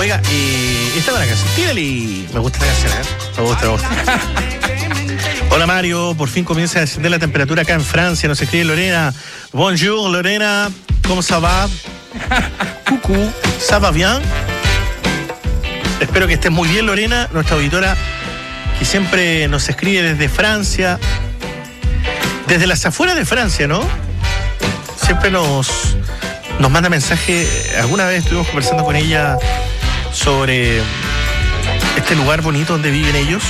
Oiga, esta buena canción. Tírale. Me gusta esta canción, Me gusta. Hola Mario, por fin comienza a descender la temperatura acá en Francia. Nos escribe Lorena. Bonjour Lorena, ¿cómo ça va? Coucou, ¿ça va bien? Espero que estés muy bien, Lorena, nuestra auditora que siempre nos escribe desde Francia, desde las afueras de Francia, ¿no? Siempre nos manda mensaje. Alguna vez estuvimos conversando con ella sobre este lugar bonito donde viven ellos.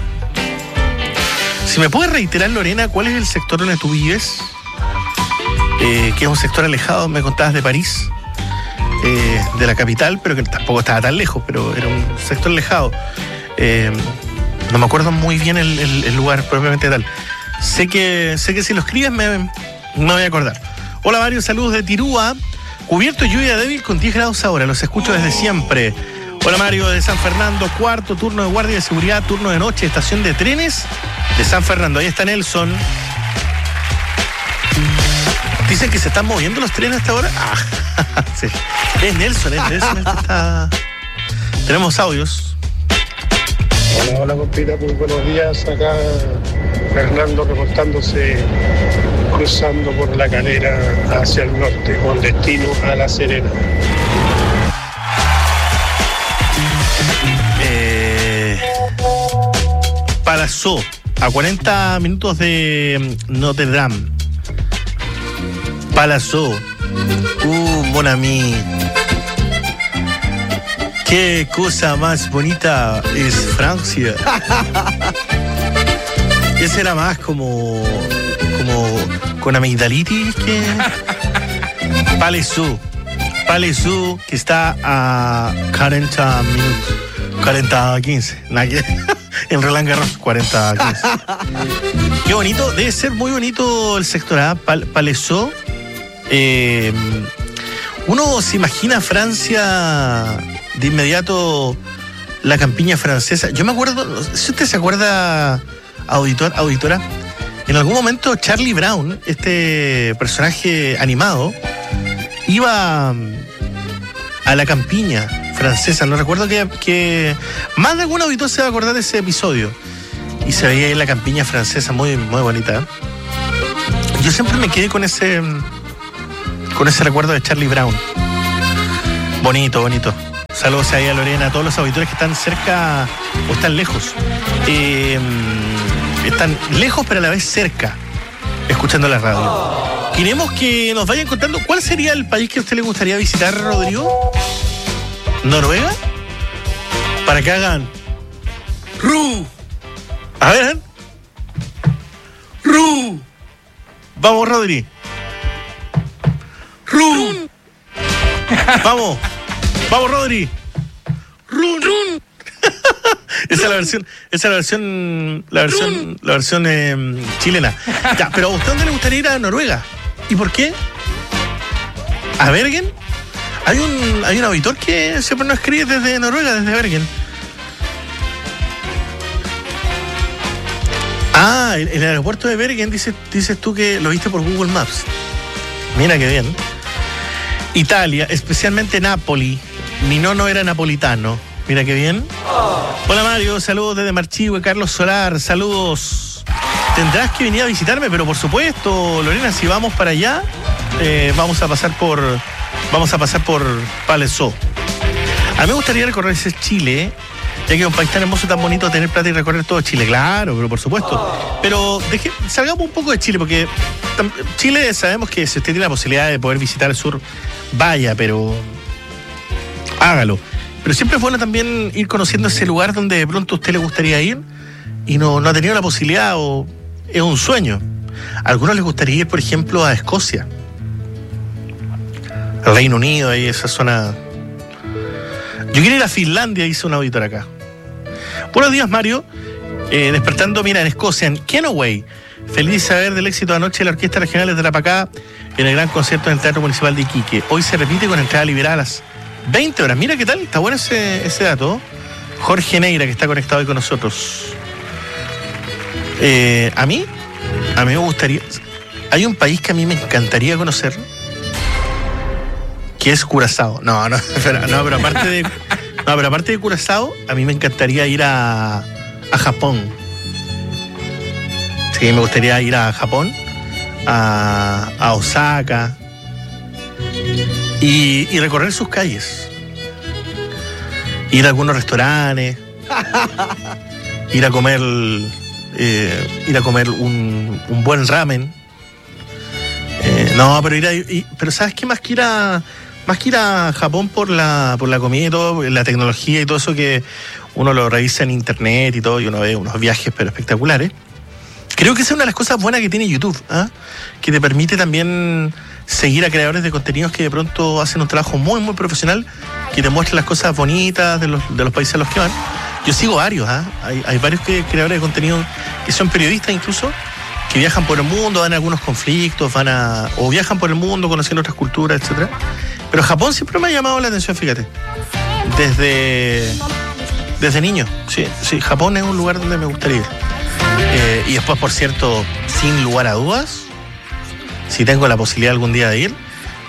Si me puedes reiterar, Lorena, ¿cuál es el sector donde tú vives? Que es un sector alejado, me contabas, de París, de la capital, pero que tampoco estaba tan lejos, pero era un sector alejado. No me acuerdo muy bien el lugar propiamente tal. Sé que si lo escribes me voy a acordar. Hola Mario, saludos de Tirúa. Cubierto, lluvia débil con 10 grados ahora, los escucho desde siempre. Hola Mario, de San Fernando, cuarto turno de guardia de seguridad, turno de noche, estación de trenes de San Fernando. Ahí está Nelson. Dicen que se están moviendo los trenes hasta ahora. Sí. Es Nelson el que está. Tenemos audios. Hola compita, muy buenos días. Acá Fernando reportándose, cruzando por la Calera hacia el norte, con destino a La Serena. Palazzo, a 40 minutos de Notre Dame. Palazzo. Mon ami. Qué cosa más bonita es Francia. Ese era más como con amigdalitis que Palazzo, que está a 40 minutos. 40-15. En Roland Garros, 40-15. Qué bonito, debe ser muy bonito el sector A, Palazzo. Uno se imagina Francia de inmediato, la campiña francesa. Yo me acuerdo, no sé si usted se acuerda, auditora, en algún momento Charlie Brown, este personaje animado, iba a la campiña francesa. No recuerdo que más de algún auditor se va a acordar de ese episodio. Y se veía ahí la campiña francesa, muy, muy bonita. Yo siempre me quedé con ese recuerdo de Charlie Brown. Bonito. Saludos ahí a Lorena, a todos los auditores que están cerca o están lejos. Están lejos pero a la vez cerca, escuchando la radio. Queremos que nos vayan contando cuál sería el país que a usted le gustaría visitar, Rodrigo. ¿Noruega? Para que hagan ¡Ru! A ver. ¡Ru! Vamos, Rodri. ¡Ru! Vamos, Rodri. ¡Run! Esa es la versión chilena. Ya, pero ¿a usted dónde le gustaría ir? A Noruega. ¿Y por qué? ¿A Bergen? Hay un auditor que siempre nos escribe desde Noruega, desde Bergen. Ah, el aeropuerto de Bergen, dices tú que lo viste por Google Maps. Mira qué bien. Italia, especialmente Nápoli. Mi nono era napolitano. Mira qué bien. Hola Mario, saludos desde Marchihue, Carlos Solar, saludos. Tendrás que venir a visitarme, pero por supuesto, Lorena, si vamos para allá, vamos a pasar por Palazzo. A mí me gustaría recorrer ese Chile, ya que es un país tan hermoso, tan bonito, tener plata y recorrer todo Chile. Claro, pero por supuesto. Pero salgamos un poco de Chile, porque Chile sabemos que si usted tiene la posibilidad de poder visitar el sur, vaya, pero hágalo. Pero siempre es bueno también ir conociendo ese lugar donde de pronto a usted le gustaría ir y no ha tenido la posibilidad, o es un sueño. A algunos les gustaría ir, por ejemplo, a Escocia, al Reino Unido, ahí esa zona. Yo quiero ir a Finlandia, dice un auditor acá. Buenos días, Mario. Despertando, mira, en Escocia, en Kenoway. Feliz de saber del éxito de anoche de la Orquesta Regional de Tarapacá en el gran concierto en el Teatro Municipal de Iquique. Hoy se repite con entrada liberada a las 20 horas. Mira qué tal, está bueno ese dato. Jorge Neira, que está conectado hoy con nosotros. A mí me gustaría... Hay un país que a mí me encantaría conocer, que es Curazao. No, pero aparte No, pero aparte de Curazao, a mí me encantaría ir a Japón. Sí, me gustaría ir a Japón, a Osaka, y recorrer sus calles. Ir a algunos restaurantes, ir a comer un buen ramen. No, pero pero ¿sabes qué? Más que ir a Japón por la comida y todo, la tecnología y todo eso que uno lo revisa en internet y todo, y uno ve unos viajes pero espectaculares. Creo que esa es una de las cosas buenas que tiene YouTube, que te permite también seguir a creadores de contenidos que de pronto hacen un trabajo muy, muy profesional, que te muestran las cosas bonitas de los países a los que van. Yo sigo varios, hay varios creadores de contenido que son periodistas incluso, que viajan por el mundo, van a algunos conflictos, o viajan por el mundo conociendo otras culturas, etcétera. Pero Japón siempre me ha llamado la atención, fíjate. Desde niño, sí, Japón es un lugar donde me gustaría ir. Y después, por cierto, sin lugar a dudas, si tengo la posibilidad algún día de ir,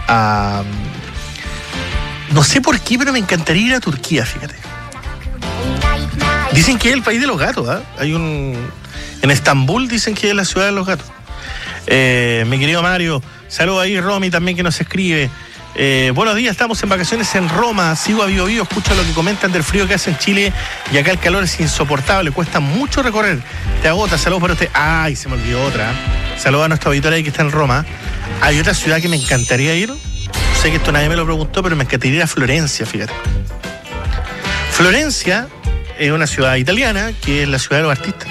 no sé por qué, pero me encantaría ir a Turquía, fíjate. Dicen que es el país de los gatos, en Estambul dicen que es la ciudad de los gatos. Mi querido Mario, saludos ahí, Romy también que nos escribe. Buenos días, estamos en vacaciones en Roma, sigo a Bio Bio, escucho lo que comentan del frío que hace en Chile y acá el calor es insoportable, cuesta mucho recorrer, te agota. Saludos para usted. Ay, se me olvidó otra. Saludos a nuestra auditoría que está en Roma. Hay otra ciudad que me encantaría ir, sé que esto nadie me lo preguntó, pero me encantaría ir a Florencia, fíjate. Florencia es una ciudad italiana que es la ciudad de los artistas.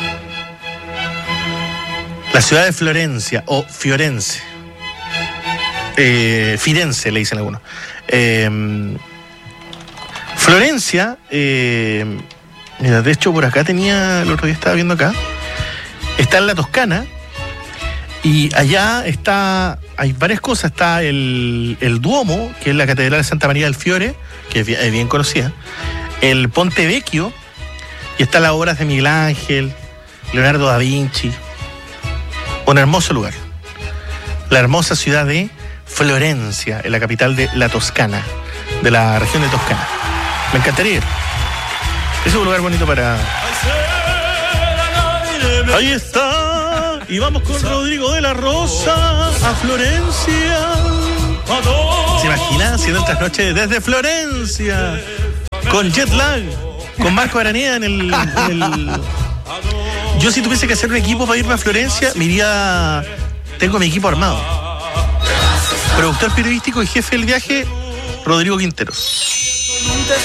La ciudad de Florencia o Fiorense. Firenze le dicen algunos. Florencia, mira, de hecho por acá el otro día estaba viendo acá, está en la Toscana y allá hay varias cosas. Está el Duomo, que es la Catedral de Santa María del Fiore, que es bien conocida, el Ponte Vecchio, y están las obras de Miguel Ángel, Leonardo da Vinci. Un hermoso lugar, la hermosa ciudad de Florencia, en la capital de la Toscana, de la región de Toscana. Me encantaría ir. Es un lugar bonito para... Ahí está. Y vamos con Rodrigo de la Rosa a Florencia. ¿Se imagina haciendo estas noches desde Florencia? Con jet lag, con Marco Araneda en el... Yo si tuviese que hacer un equipo para irme a Florencia, me iría... Tengo mi equipo armado. Productor periodístico y jefe del viaje, Rodrigo Quinteros.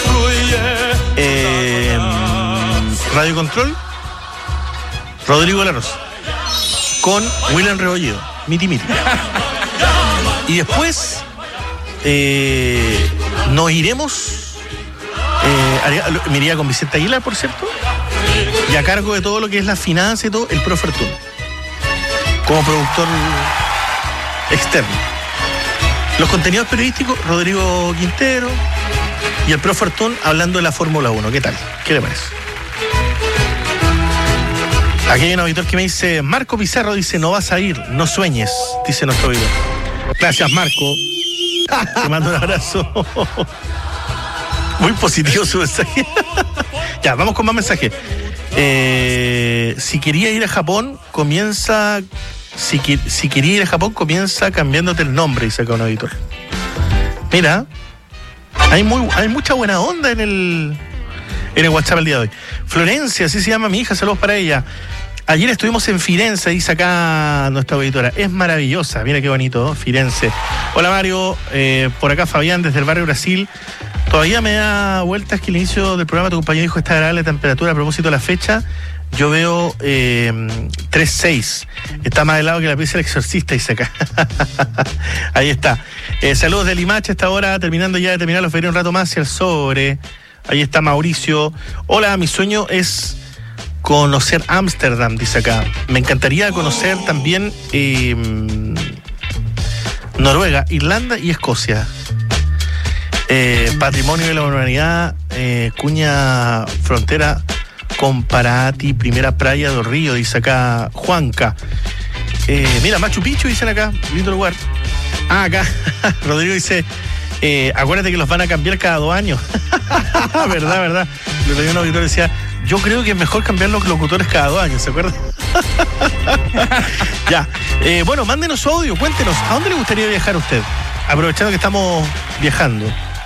Radio Control, Rodrigo de la Rosa. Con William Rebolledo, miti. Y después nos iremos, me iría con Vicente Aguilar, por cierto, y a cargo de todo lo que es la finanza y todo, el Pro Fortuna, como productor externo. Los contenidos periodísticos, Rodrigo Quintero, y el Pro Fortuna hablando de la Fórmula 1. ¿Qué tal? ¿Qué le parece? Aquí hay un auditor que me dice, Marco Pizarro dice, no vas a ir, no sueñes, dice nuestro auditor. Gracias, Marco. Te mando un abrazo. Muy positivo su mensaje. Ya, vamos con más mensajes. Si quería ir a Japón, comienza cambiándote el nombre, dice acá un auditor. Mira, hay mucha buena onda en el WhatsApp el día de hoy. Florencia, así se llama mi hija, saludos para ella. Ayer estuvimos en Firenze, dice acá nuestra auditora. Es maravillosa, mira qué bonito, Firenze. Hola Mario, por acá Fabián desde el barrio Brasil. Todavía me da vueltas que el inicio del programa tu compañero dijo esta agradable temperatura a propósito de la fecha. Yo veo 3.6. Está más helado que la pieza del exorcista, dice acá. Ahí está. Saludos de Limache a esta hora, terminando ya de terminar, los veré un rato más hacia el sobre. Ahí está Mauricio. Hola, mi sueño es conocer Ámsterdam, dice acá. Me encantaría conocer también Noruega, Irlanda y Escocia. Patrimonio de la Humanidad, Cuña Frontera con Parati, primera playa del Río, dice acá Juanca. Mira, Machu Picchu dicen acá, lindo lugar. Acá Rodrigo dice, Acuérdate que los van a cambiar cada 2 años. verdad. Lo tenía un auditor que decía, yo creo que es mejor cambiar los locutores cada 2 años, ¿se acuerdan? Ya. Bueno, mándenos su audio, cuéntenos, ¿a dónde le gustaría viajar a usted? Aprovechando que estamos viajando.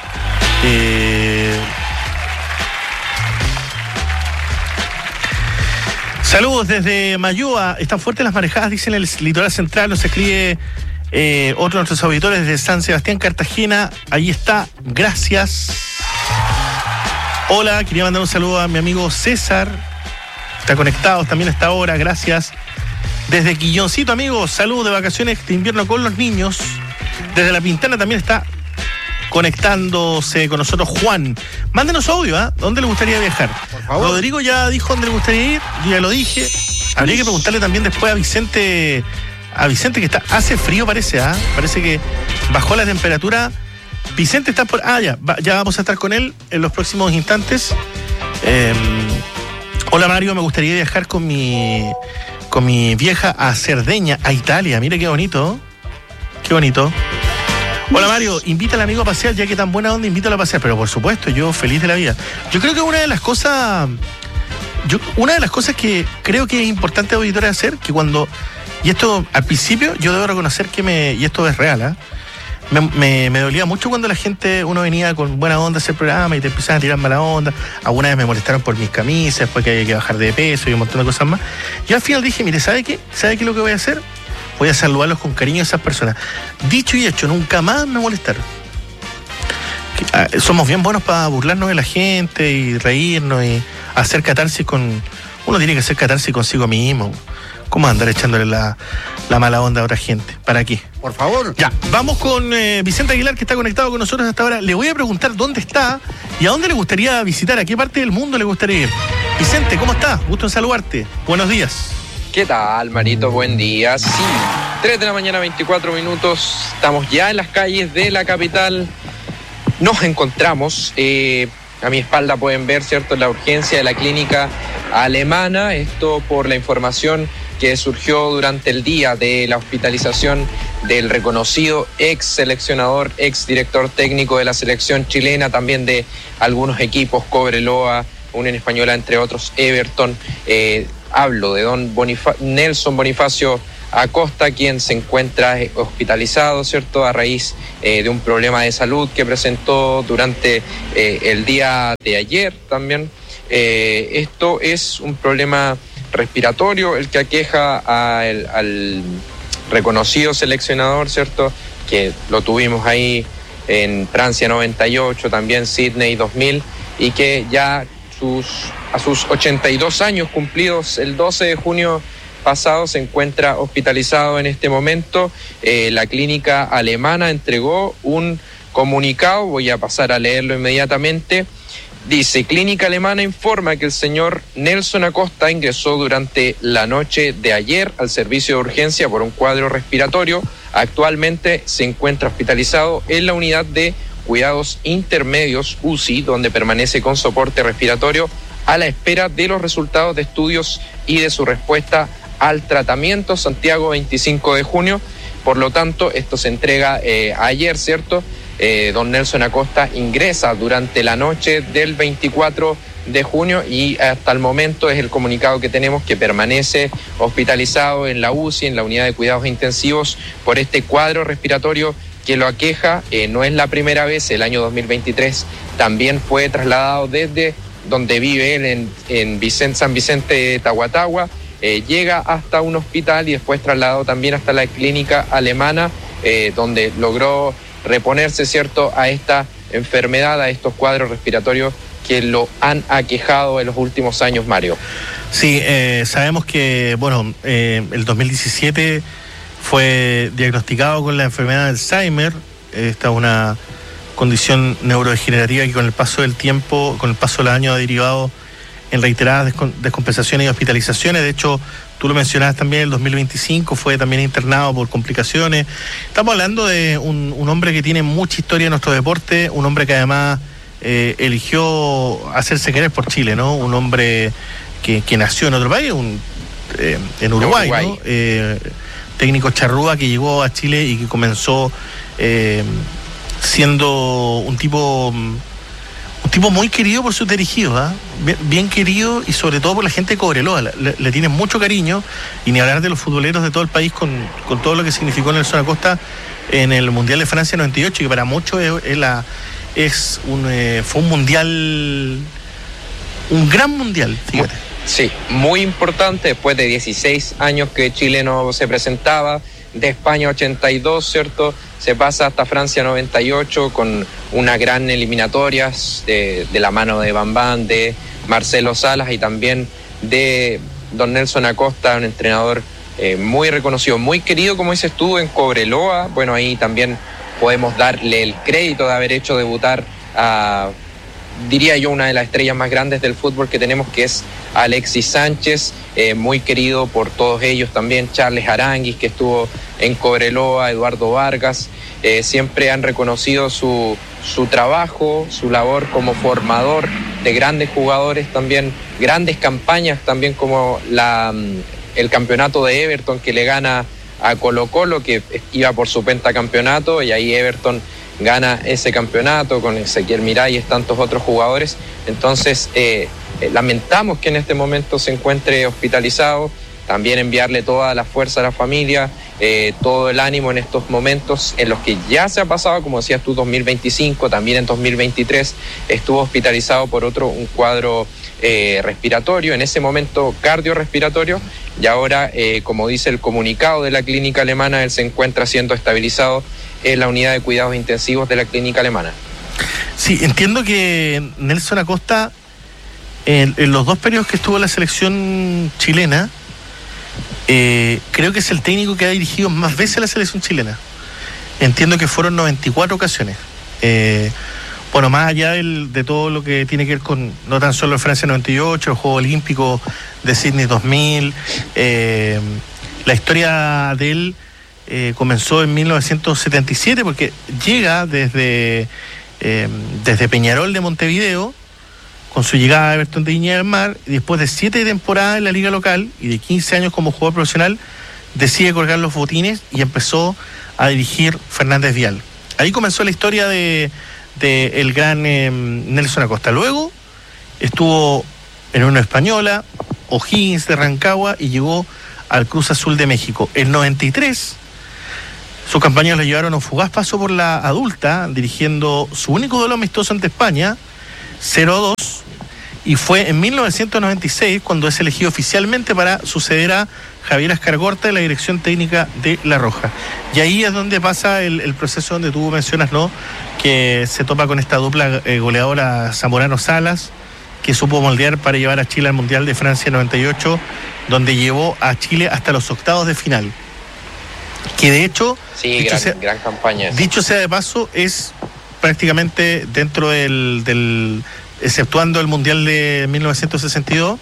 Saludos desde Mayúa. Están fuertes las marejadas, dicen el litoral central. Nos escribe otro de nuestros auditores desde San Sebastián, Cartagena. Ahí está, gracias. Hola, quería mandar un saludo a mi amigo César. Está conectado también a esta hora, gracias. Desde Quilloncito, amigos, saludos de vacaciones de invierno con los niños. Desde La Pintana también está conectándose con nosotros Juan. Mándenos audio, ¿ah? ¿Dónde le gustaría viajar? Por favor. Rodrigo ya dijo dónde le gustaría ir, yo ya lo dije. Habría que preguntarle también después a Vicente que está, hace frío parece, ¿ah? Parece que bajó la temperatura. Vicente está por... ya vamos a estar con él en los próximos instantes. Hola Mario, me gustaría viajar con mi vieja a Cerdeña, a Italia. Mire qué bonito. Qué bonito. Hola Mario, invita al amigo a pasear, ya que tan buena onda, invítalo a pasear. Pero por supuesto, yo feliz de la vida. Yo creo que una de las cosas que creo que es importante, auditores, hacer, que cuando, y esto al principio, yo debo reconocer y esto es real, ¿eh? Me dolía mucho cuando uno venía con buena onda a hacer programa y te empezaban a tirar mala onda. Alguna vez me molestaron por mis camisas, después que había que bajar de peso y un montón de cosas más. Yo al final dije, mire, ¿sabe qué? ¿Sabe qué es lo que voy a hacer? Voy a saludarlos con cariño a esas personas. Dicho y hecho, nunca más me molestaron. Somos bien buenos para burlarnos de la gente y reírnos y hacer catarsis uno tiene que hacer catarsis consigo mismo. ¿Cómo andar echándole la mala onda a otra gente? ¿Para qué? Por favor. Ya, vamos con Vicente Aguilar, que está conectado con nosotros hasta ahora. Le voy a preguntar dónde está y a dónde le gustaría visitar, a qué parte del mundo le gustaría ir. Vicente, ¿cómo estás? Gusto en saludarte. Buenos días. ¿Qué tal, Marito? Buen día. Sí, 3 de la mañana, 24 minutos. Estamos ya en las calles de la capital. Nos encontramos. A mi espalda pueden ver, ¿cierto?, la urgencia de la clínica alemana. Esto por la información que surgió durante el día de la hospitalización del reconocido ex seleccionador, ex director técnico de la selección chilena, también de algunos equipos, Cobreloa, Unión Española, entre otros, Everton. Hablo de don Nelson Bonifacio Acosta, quien se encuentra hospitalizado, ¿cierto?, a raíz de un problema de salud que presentó durante el día de ayer también. Esto es un problema respiratorio, el que aqueja al reconocido seleccionador, ¿cierto?, que lo tuvimos ahí en Francia 98, también Sydney 2000, y que ya a sus 82 años cumplidos el 12 de junio pasado se encuentra hospitalizado en este momento. La clínica alemana entregó un comunicado, voy a pasar a leerlo inmediatamente. Dice: clínica alemana informa que el señor Nelson Acosta ingresó durante la noche de ayer al servicio de urgencia por un cuadro respiratorio. Actualmente se encuentra hospitalizado en la unidad de cuidados intermedios UCI, donde permanece con soporte respiratorio a la espera de los resultados de estudios y de su respuesta al tratamiento. Santiago, 25 de junio. Por lo tanto, esto se entrega ayer, ¿cierto? Don Nelson Acosta ingresa durante la noche del 24 de junio y hasta el momento es el comunicado que tenemos, que permanece hospitalizado en la UCI, en la unidad de cuidados intensivos, por este cuadro respiratorio que lo aqueja. No es la primera vez. El año 2023 también fue trasladado desde donde vive él en San Vicente de Tahuatahua, llega hasta un hospital y después trasladado también hasta la clínica alemana, donde logró reponerse, ¿cierto?, a esta enfermedad, a estos cuadros respiratorios que lo han aquejado en los últimos años, Mario. Sí, sabemos que, el 2017 fue diagnosticado con la enfermedad de Alzheimer. Esta es una condición neurodegenerativa que con el paso del tiempo, con el paso de los años, ha derivado en reiteradas descompensaciones y hospitalizaciones. De hecho, tú lo mencionabas también, el 2025 fue también internado por complicaciones. Estamos hablando de un hombre que tiene mucha historia en nuestro deporte, un hombre que además eligió hacerse querer por Chile, ¿no? Un hombre que nació en otro país, en Uruguay, ¿no? Técnico charrúa que llegó a Chile y que comenzó siendo un tipo muy querido por sus dirigidos, bien querido, y sobre todo por la gente de Cobreloa. Le tienen mucho cariño, y ni hablar de los futboleros de todo el país con todo lo que significó Nelson Acosta en el Mundial de Francia 98, que para muchos fue un mundial, un gran mundial, fíjate. Sí, muy importante, después de 16 años que Chile no se presentaba, de España 82, ¿cierto? Se pasa hasta Francia 98 con una gran eliminatoria de la mano de Bambán, de Marcelo Salas y también de don Nelson Acosta, un entrenador muy reconocido, muy querido, como dices tú, en Cobreloa. Bueno, ahí también podemos darle el crédito de haber hecho debutar a, diría yo, una de las estrellas más grandes del fútbol que tenemos, que es Alexis Sánchez, muy querido por todos ellos también. Charles Aranguis, que estuvo en Cobreloa, Eduardo Vargas, siempre han reconocido su trabajo, su labor como formador de grandes jugadores, también grandes campañas, también como el campeonato de Everton, que le gana a Colo-Colo, que iba por su pentacampeonato, y ahí Everton gana ese campeonato con Ezequiel Miralles, tantos otros jugadores. Entonces lamentamos que en este momento se encuentre hospitalizado. También enviarle toda la fuerza a la familia, todo el ánimo en estos momentos en los que ya se ha pasado, como decías tú, 2025, también en 2023 estuvo hospitalizado por un cuadro respiratorio, en ese momento cardiorrespiratorio, y ahora, como dice el comunicado de la clínica alemana, él se encuentra siendo estabilizado en la unidad de cuidados intensivos de la clínica alemana. Sí, entiendo que Nelson Acosta, en los 2 periodos que estuvo en la selección chilena, creo que es el técnico que ha dirigido más veces a la selección chilena. Entiendo que fueron 94 ocasiones. Bueno, más allá de todo lo que tiene que ver con no tan solo Francia 98, el Juego Olímpico de Sydney 2000, la historia de él comenzó en 1977, porque llega desde Peñarol de Montevideo, con su llegada a Everton de Viña del Mar, y después de 7 temporadas en la liga local y de 15 años como jugador profesional, decide colgar los botines y empezó a dirigir Fernández Vial. Ahí comenzó la historia de el gran Nelson Acosta. Luego estuvo en Unión Española, O'Higgins de Rancagua, y llegó al Cruz Azul de México. En 93, sus compañeros le llevaron un fugaz paso por la adulta, dirigiendo su único duelo amistoso ante España, 0-2, y fue en 1996 cuando es elegido oficialmente para suceder a Javier Escargorta en la dirección técnica de La Roja. Y ahí es donde pasa el proceso donde tú mencionas, ¿no?, que se topa con esta dupla goleadora Zamorano-Salas, que supo moldear para llevar a Chile al Mundial de Francia 98, donde llevó a Chile hasta los octavos de final. Que de hecho, sí, gran campaña. Dicho sea de paso, es prácticamente dentro del exceptuando el Mundial de 1962,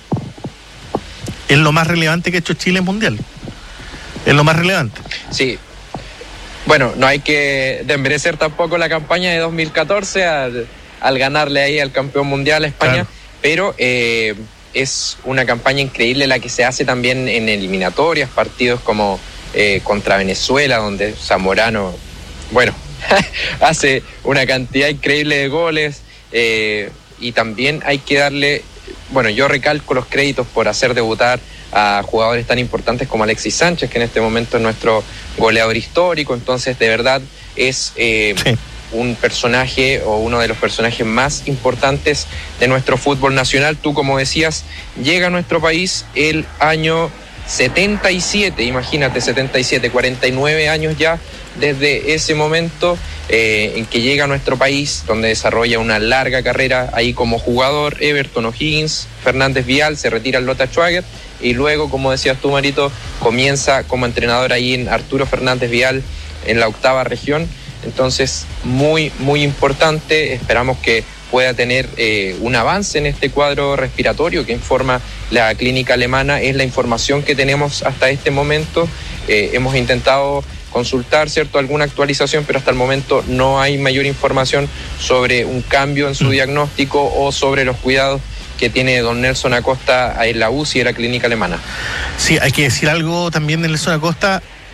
es lo más relevante que ha hecho Chile en Mundial. Es lo más relevante. Sí. Bueno, no hay que desmerecer tampoco la campaña de 2014 al ganarle ahí al campeón mundial a España, claro. Pero es una campaña increíble la que se hace también en eliminatorias, partidos como contra Venezuela, donde Zamorano, bueno, hace una cantidad increíble de goles, y también hay que darle, bueno, yo recalco los créditos por hacer debutar a jugadores tan importantes como Alexis Sánchez, que en este momento es nuestro goleador histórico. Entonces, de verdad, es un personaje o uno de los personajes más importantes de nuestro fútbol nacional. Tú, como decías, llega a nuestro país el año 77, imagínate, 77, 49 años ya desde ese momento en que llega a nuestro país, donde desarrolla una larga carrera ahí como jugador. Everton, O'Higgins, Fernández Vial, se retira el Lota Schwager, y luego, como decías tú, Marito, comienza como entrenador ahí en Arturo Fernández Vial en la 8ª región. Entonces, muy, muy importante. Esperamos que pueda tener un avance en este cuadro respiratorio que informa la clínica alemana. Es la información que tenemos hasta este momento. Hemos intentado consultar, ¿cierto?, alguna actualización, pero hasta el momento no hay mayor información sobre un cambio en su diagnóstico o sobre los cuidados que tiene don Nelson Acosta en la UCI de la clínica alemana. Sí, hay que decir algo también de Nelson Acosta.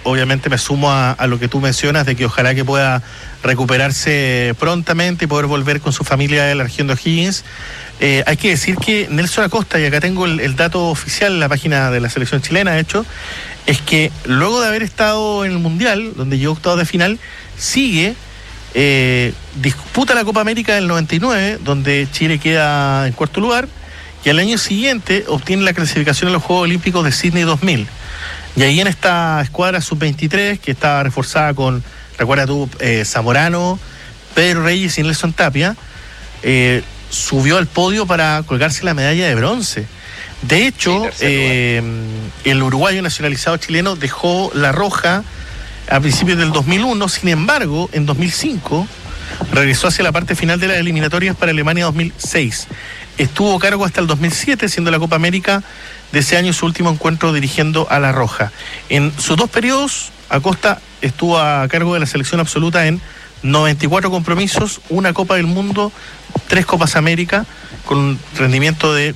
obviamente me sumo a lo que tú mencionas, de que ojalá que pueda recuperarse prontamente y poder volver con su familia de la región de O'Higgins. Hay que decir que Nelson Acosta, y acá tengo el dato oficial en la página de la selección chilena, de hecho, es que luego de haber estado en el Mundial, donde llegó octavos de final, sigue, disputa la Copa América del 99, donde Chile queda en cuarto lugar, y al año siguiente obtiene la clasificación a los Juegos Olímpicos de Sydney 2000. Y ahí en esta escuadra sub-23, que estaba reforzada con, recuerda tú, Zamorano, Pedro Reyes y Nelson Tapia, subió al podio para colgarse la medalla de bronce. De hecho, el uruguayo nacionalizado chileno dejó la roja a principios del 2001, sin embargo, en 2005 regresó hacia la parte final de las eliminatorias para Alemania 2006. Estuvo a cargo hasta el 2007, siendo la Copa América de ese año su último encuentro dirigiendo a la roja. En sus 2 periodos, Acosta estuvo a cargo de la selección absoluta en 94 compromisos, 1 Copa del Mundo, 3 Copas América, con un rendimiento de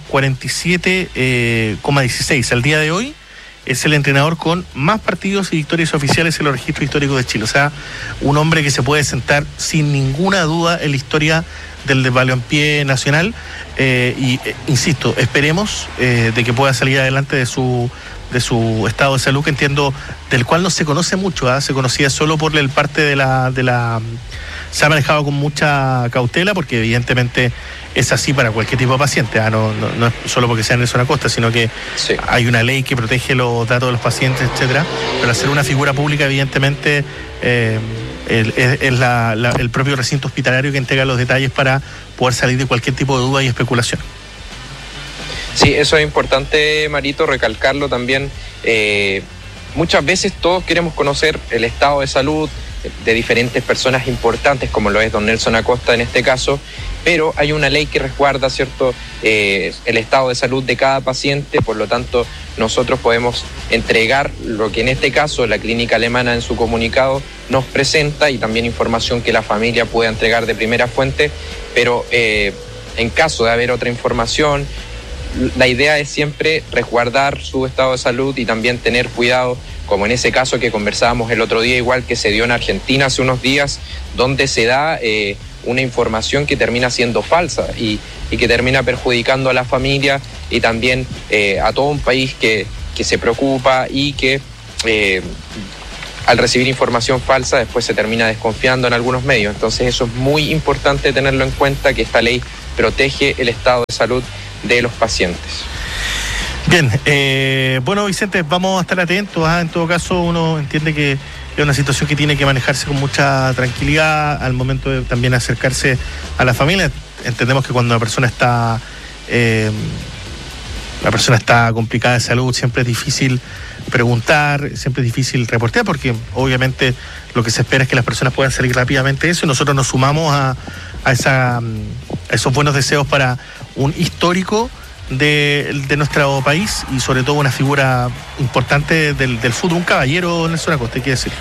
47,16. Al día de hoy es el entrenador con más partidos y victorias oficiales en los registros históricos de Chile. O sea, un hombre que se puede sentar sin ninguna duda en la historia del balompié nacional. Insisto, esperemos de que pueda salir adelante de su estado de salud, que entiendo, del cual no se conoce mucho, se conocía solo por el parte de la se ha manejado con mucha cautela, porque evidentemente es así para cualquier tipo de paciente, no es solo porque sea Nelson Acosta, sino que sí, hay una ley que protege los datos de los pacientes, etcétera, pero al ser una figura pública, evidentemente es el propio recinto hospitalario que entrega los detalles para poder salir de cualquier tipo de duda y especulación. Sí, eso es importante, Marito, recalcarlo también. Muchas veces todos queremos conocer el estado de salud de diferentes personas importantes, como lo es don Nelson Acosta en este caso, pero hay una ley que resguarda, ¿cierto?, el estado de salud de cada paciente. Por lo tanto, nosotros podemos entregar lo que en este caso la clínica alemana en su comunicado nos presenta, y también información que la familia pueda entregar de primera fuente, pero en caso de haber otra información, la idea es siempre resguardar su estado de salud y también tener cuidado, como en ese caso que conversábamos el otro día, igual que se dio en Argentina hace unos días, donde se da una información que termina siendo falsa y que termina perjudicando a la familia y también a todo un país que se preocupa, y que al recibir información falsa después se termina desconfiando en algunos medios. Entonces eso es muy importante tenerlo en cuenta, que esta ley protege el estado de salud de los pacientes. Bien, bueno, Vicente, vamos a estar atentos. En todo caso, uno entiende que es una situación que tiene que manejarse con mucha tranquilidad al momento de también acercarse a la familia. Entendemos que cuando la persona está complicada de salud, siempre es difícil preguntar, siempre es difícil reportear, porque obviamente lo que se espera es que las personas puedan salir rápidamente de eso, y nosotros nos sumamos a esos buenos deseos para un histórico de nuestro país, y sobre todo una figura importante del fútbol, un caballero, Nelson Acosta, hay que decir.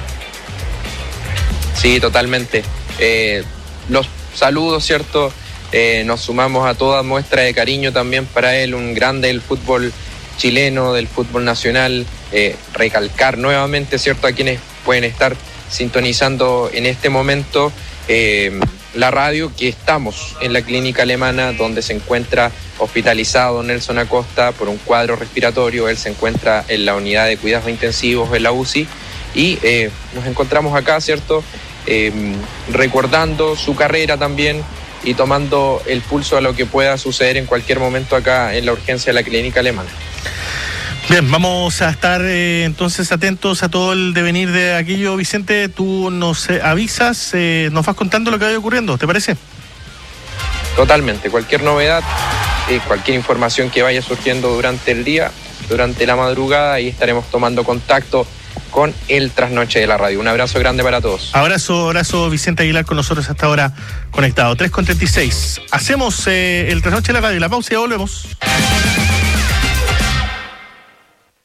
Sí, totalmente. Los saludos, ¿cierto? Nos sumamos a toda muestra de cariño también para él, un grande del fútbol chileno, del fútbol nacional. Recalcar nuevamente, ¿cierto?, a quienes pueden estar sintonizando en este momento la radio, que estamos en la clínica alemana, donde se encuentra hospitalizado Nelson Acosta por un cuadro respiratorio. Él se encuentra en la unidad de cuidados intensivos, en la UCI, y nos encontramos acá, ¿cierto?, recordando su carrera también y tomando el pulso a lo que pueda suceder en cualquier momento acá en la urgencia de la clínica alemana. Bien, vamos a estar entonces atentos a todo el devenir de aquello. Vicente, tú nos avisas, nos vas contando lo que vaya ocurriendo, ¿te parece? Totalmente, cualquier novedad, cualquier información que vaya surgiendo durante el día, durante la madrugada, ahí estaremos tomando contacto con el Trasnoche de la Radio. Un abrazo grande para todos. Abrazo, Vicente Aguilar, con nosotros hasta ahora conectado. 3:36. Hacemos el Trasnoche de la Radio, la pausa y ya volvemos.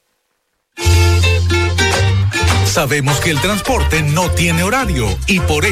Sabemos que el transporte no tiene horario y por